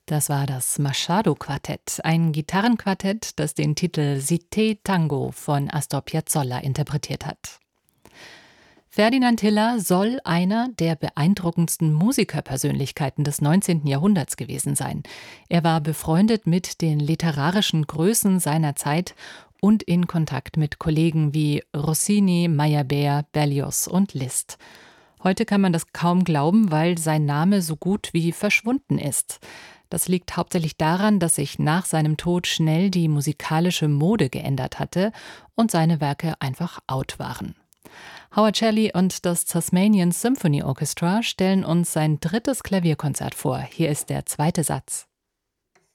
Das war das Machado-Quartett, ein Gitarrenquartett, das den Titel Cité Tango von Astor Piazzolla interpretiert hat. Ferdinand Hiller soll einer der beeindruckendsten Musikerpersönlichkeiten des 19. Jahrhunderts gewesen sein. Er war befreundet mit den literarischen Größen seiner Zeit und in Kontakt mit Kollegen wie Rossini, Meyerbeer, Berlioz und Liszt. Heute kann man das kaum glauben, weil sein Name so gut wie verschwunden ist. Das liegt hauptsächlich daran, dass sich nach seinem Tod schnell die musikalische Mode geändert hatte und seine Werke einfach out waren. Howard Shelley und das Tasmanian Symphony Orchestra stellen uns sein drittes Klavierkonzert vor. Hier ist der zweite Satz.